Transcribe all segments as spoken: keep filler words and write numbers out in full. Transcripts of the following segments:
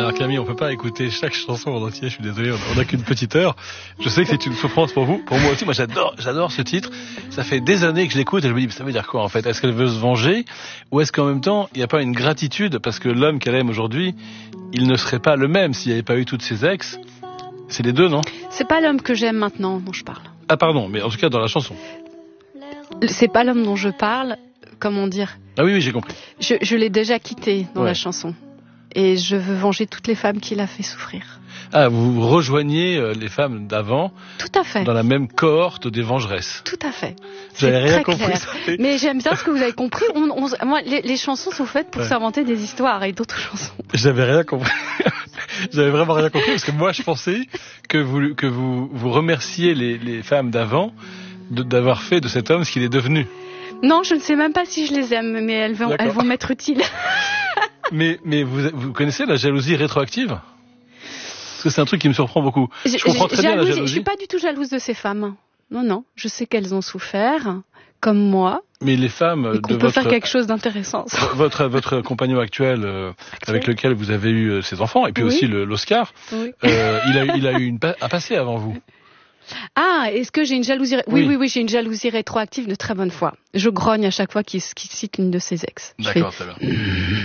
Alors Camille, on peut pas écouter chaque chanson en entier, je suis désolé, on n'a qu'une petite heure. Je sais que c'est une souffrance pour vous, pour moi aussi. Moi j'adore, j'adore ce titre. Ça fait des années que je l'écoute et je me dis, mais ça veut dire quoi en fait? Est-ce qu'elle veut se venger? Ou est-ce qu'en même temps, il n'y a pas une gratitude parce que l'homme qu'elle aime aujourd'hui, il ne serait pas le même s'il n'y avait pas eu toutes ses ex? C'est les deux, non? C'est pas l'homme que j'aime maintenant dont je parle. Ah pardon, mais en tout cas dans la chanson. C'est pas l'homme dont je parle, comment dire? Ah oui, oui, j'ai compris. Je, je l'ai déjà quitté dans Ouais. la chanson. Et je veux venger toutes les femmes qu'il a fait souffrir. Ah, vous rejoignez euh, les femmes d'avant Tout à fait. dans la même cohorte des vengeresses. Tout à fait. J'avais C'est rien très compris. clair. Ça fait- Mais j'aime bien ce que vous avez compris. On, on, moi, les, les chansons sont faites pour Ouais. s'inventer des histoires et d'autres chansons. J'avais rien compris. J'avais vraiment rien compris parce que moi je pensais que vous que vous vous remerciez les, les femmes d'avant de- d'avoir fait de cet homme ce qu'il est devenu. Non, je ne sais même pas si je les aime, mais elles vont, D'accord. elles vont m'être utiles. Mais mais vous vous connaissez la jalousie rétroactive? Parce que c'est un truc qui me surprend beaucoup. Je J- comprends très bien la jalouse- Je jalousie. suis pas du tout jalouse de ces femmes. Non, non. Je sais qu'elles ont souffert, comme moi, Mais les femmes et de qu'on peut votre faire quelque chose d'intéressant. votre votre compagnon actuel, euh, avec lequel vous avez eu euh, ses enfants et puis Oui. aussi le- l'Oscar, Oui. euh, il a eu- il a eu une pa- un passé avant vous. Ah, est-ce que j'ai une jalousie ré- Oui, Oui. oui, oui, j'ai une jalousie rétroactive de très bonne foi. Je grogne à chaque fois qu'il qu'il cite une de ses ex. Je D'accord, très bien.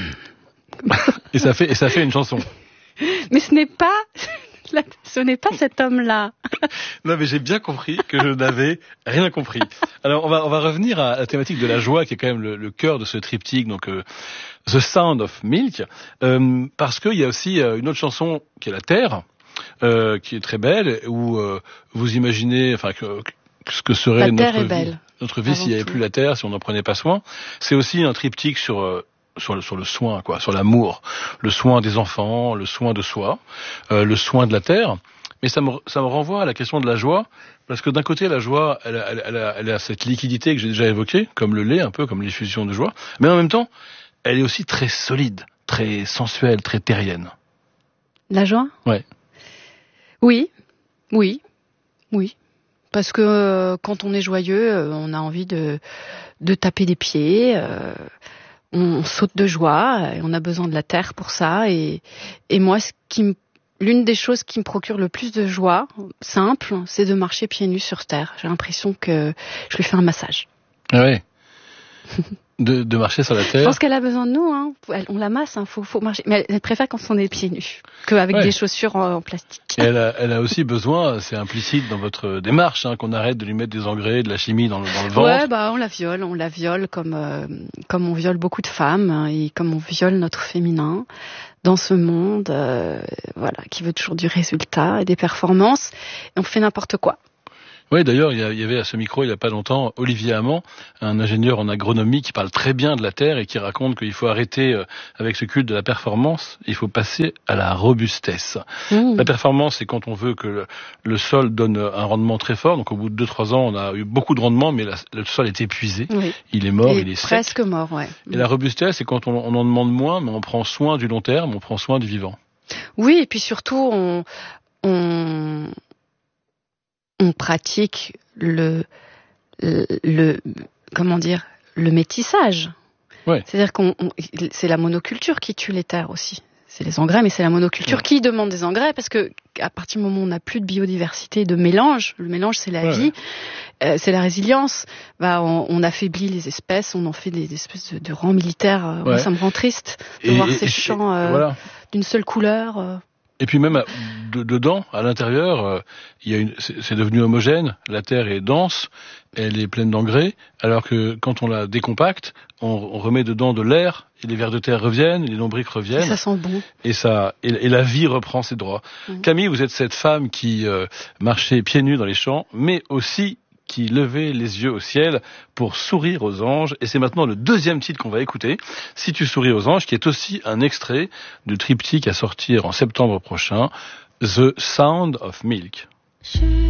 et ça fait et ça fait une chanson. fais, Mais ce n'est pas, la- ce n'est pas cet homme-là. Non, mais j'ai bien compris que je n'avais rien compris. Alors, on va, on va revenir à la thématique de la joie, qui est quand même le, le cœur de ce triptyque, donc euh, The Sound of Milk, euh, parce qu'il y a aussi euh, une autre chanson qui est La Terre, euh, qui est très belle, où euh, vous imaginez, enfin, que, que ce que serait La Terre notre est vie, belle, notre vie avant s'il n'y avait tout. plus la Terre, si on n'en prenait pas soin. C'est aussi un triptyque sur euh, sur le, sur le soin, quoi, sur l'amour, le soin des enfants, le soin de soi, euh, le soin de la terre. Mais ça me, ça me renvoie à la question de la joie, parce que d'un côté, la joie, elle, a- elle, elle a, elle a cette liquidité que j'ai déjà évoquée, comme le lait, un peu comme l'effusion de joie, mais en même temps, elle est aussi très solide, très sensuelle, très terrienne. La joie? Ouais. Oui, oui, oui. Parce que euh, quand on est joyeux, euh, on a envie de, de taper des pieds, euh, on, on saute de joie, et on a besoin de la terre pour ça. Et, et moi, ce qui me, l'une des choses qui me procure le plus de joie, simple, c'est de marcher pieds nus sur terre. J'ai l'impression que je lui fais un massage. Ah ouais. De, de marcher sur la Je terre. pense qu'elle a besoin de nous, hein. Elle- on la masse, hein. faut, faut marcher. Mais elle, elle préfère quand on est pieds nus qu'avec Ouais. des chaussures en, en plastique. Et elle a, elle a aussi besoin, c'est implicite dans votre démarche, hein, qu'on arrête de lui mettre des engrais, de la chimie dans le, dans le ventre. Ouais, bah on la viole, on la viole comme euh, comme on viole beaucoup de femmes, hein, et comme on viole notre féminin dans ce monde, euh, voilà, qui veut toujours du résultat et des performances, et on fait n'importe quoi. Oui, d'ailleurs, il y, a- il y avait à ce micro, il n'y a pas longtemps, Olivier Hamon, un ingénieur en agronomie qui parle très bien de la terre et qui raconte qu'il faut arrêter euh, avec ce culte de la performance, il faut passer à la robustesse. Mmh. La performance, c'est quand on veut que le, le sol donne un rendement très fort. Donc au bout de deux trois ans, on a eu beaucoup de rendement, mais la- le sol est épuisé, Oui. il est mort, Et il est sec. presque mort, ouais. Et la robustesse, c'est quand on, on en demande moins, mais on prend soin du long terme, on prend soin du vivant. Oui, et puis surtout, on, on, on pratique le, le, le- comment dire, le métissage. Ouais. C'est-à-dire qu'on, on- c'est la monoculture qui tue les terres aussi. C'est les engrais, mais c'est la monoculture Ouais. qui demande des engrais, parce que à partir du moment où on n'a plus de biodiversité, de mélange, le mélange c'est la Ouais, vie, euh, c'est la résilience. Bah, on, on affaiblit les espèces, on en fait des, des espèces de, de rangs militaires. Euh, moi, Ouais. ça me rend triste de Et- voir et- ces et- champs euh, Voilà. d'une seule couleur. euh. Et puis même à- de- dedans, à l'intérieur, euh, il y a une, c'est c'est devenu homogène. La terre est dense, elle est pleine d'engrais, alors que quand on la décompacte, on, on remet dedans de l'air, et les vers de terre reviennent, et les lombrics Et reviennent, ça sent bon. et ça, et, et la vie reprend ses droits. Mhm. Camille, vous êtes cette femme qui euh, marchait pieds nus dans les champs, mais aussi qui levait les yeux au ciel pour sourire aux anges. Et c'est maintenant le deuxième titre qu'on va écouter, Si tu souris aux anges, qui est aussi un extrait du triptyque à sortir en septembre prochain, The Sound of Milk.